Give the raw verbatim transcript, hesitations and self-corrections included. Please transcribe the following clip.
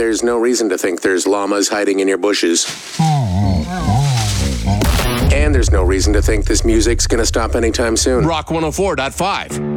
There's no reason to think there's llamas hiding in your bushes. And there's no reason to think this music's gonna stop anytime soon. Rock one oh four point five.